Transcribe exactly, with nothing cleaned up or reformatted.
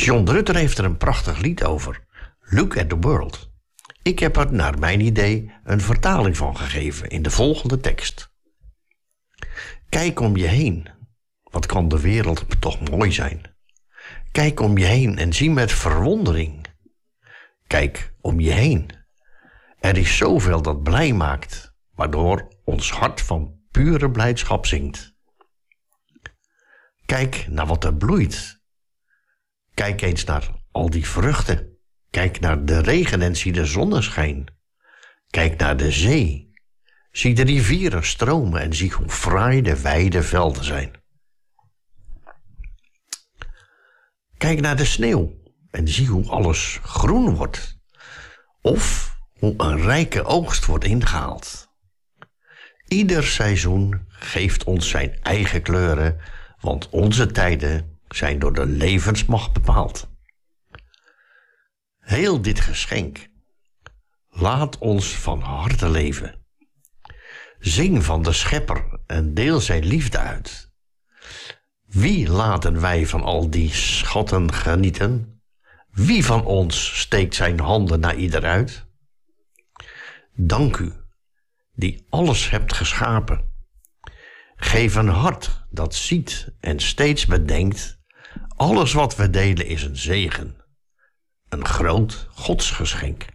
John Drutter heeft er een prachtig lied over. Look at the world. Ik heb er naar mijn idee een vertaling van gegeven in de volgende tekst. Kijk om je heen. Wat kan de wereld toch mooi zijn. Kijk om je heen en zie met verwondering. Kijk om je heen. Er is zoveel dat blij maakt, waardoor ons hart van pure blijdschap zingt. Kijk naar wat er bloeit. Kijk eens naar al die vruchten. Kijk naar de regen en zie de zonneschijn. Kijk naar de zee. Zie de rivieren stromen en zie hoe fraai de wijde velden zijn. Kijk naar de sneeuw en zie hoe alles groen wordt. Of hoe een rijke oogst wordt ingehaald. Ieder seizoen geeft ons zijn eigen kleuren, want onze tijden zijn door de levensmacht bepaald. Heel dit geschenk laat ons van harte leven. Zing van de Schepper en deel zijn liefde uit. Wie laten wij van al die schatten genieten? Wie van ons steekt zijn handen naar ieder uit? Dank u, die alles hebt geschapen. Geef een hart dat ziet en steeds bedenkt. Alles wat we delen is een zegen. Een groot godsgeschenk.